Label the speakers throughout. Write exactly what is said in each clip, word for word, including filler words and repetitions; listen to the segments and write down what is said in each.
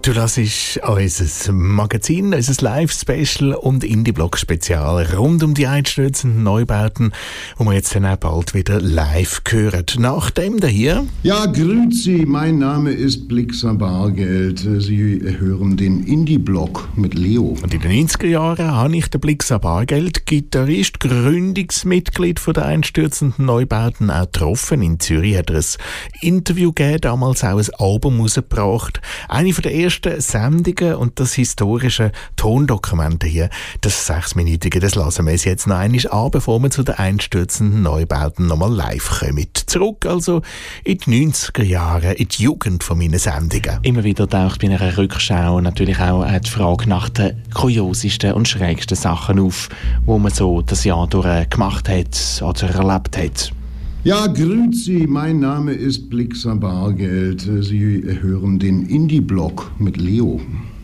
Speaker 1: Du hörst unser Magazin, unser Live-Special und Indie-Blog-Spezial rund um die einstürzenden Neubauten, die wir jetzt dann auch bald wieder live hören. Nach dem da hier...
Speaker 2: Ja, grüezi, mein Name ist Blixer Bargeld. Sie hören den Indie-Blog mit Leo.
Speaker 1: Und in den neunziger Jahren habe ich den Blixer Bargeld, Gitarrist, Gründungsmitglied von der einstürzenden Neubauten, auch getroffen. In Zürich hat er ein Interview gegeben, damals auch ein Album rausgebracht. Eine von der ersten Sendungen und das historische Tondokument hier, das sechsminütige, das lassen wir uns jetzt noch einmal an, bevor wir zu den einstürzenden Neubauten nochmal live kommen. Zurück also in die neunziger Jahre, in die Jugend von meinen Sendungen.
Speaker 3: Immer wieder taucht bei einer Rückschau natürlich auch die Frage nach den kuriosesten und schrägsten Sachen auf, wo man so das Jahr durch gemacht hat oder erlebt hat.
Speaker 2: Ja, grüezi, mein Name ist Blixer Bargeld. Sie hören den Indie-Blog mit Leo.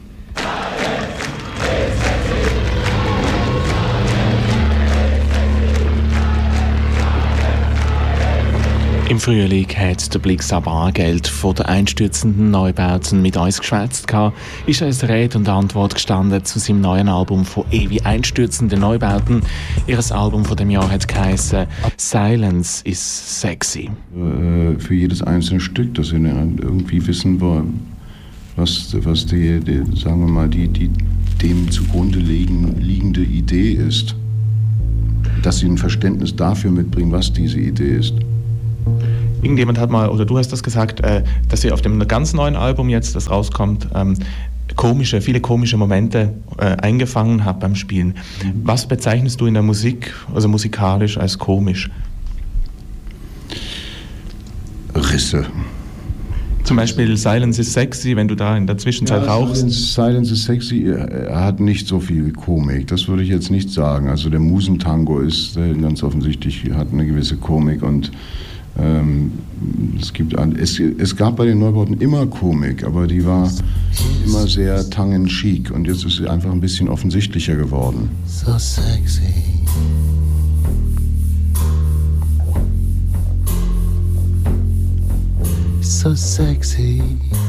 Speaker 3: Im Frühling hat der Blixer Bargeld von den einstürzenden Neubauten mit uns geschwätzt. Ist uns Rede und Antwort gestanden zu seinem neuen Album von ewig einstürzenden Neubauten. Ihr Album von dem Jahr hat geheißen «Silence is sexy».
Speaker 2: Für jedes einzelne Stück, dass wir irgendwie wissen, was, was die, die, sagen wir mal, die, die dem zugrunde liegende Idee ist. Dass sie ein Verständnis dafür mitbringen, was diese Idee ist.
Speaker 4: Irgendjemand hat mal, oder du hast das gesagt, äh, dass ihr auf dem ganz neuen Album jetzt, das rauskommt, ähm, komische, viele komische Momente äh, eingefangen habt beim Spielen. Was bezeichnest du in der Musik, also musikalisch, als komisch?
Speaker 2: Risse.
Speaker 4: Zum Beispiel Silence is sexy, wenn du da in der Zwischenzeit
Speaker 2: ja,
Speaker 4: rauchst.
Speaker 2: Silence, Silence is sexy er hat nicht so viel Komik, das würde ich jetzt nicht sagen. Also der Musentango ist äh, ganz offensichtlich, hat eine gewisse Komik und ähm, es, gibt, es, es gab bei den Neubauten immer Komik, aber die war immer sehr tongue-in-cheek und jetzt ist sie einfach ein bisschen offensichtlicher geworden.
Speaker 5: So sexy. So sexy.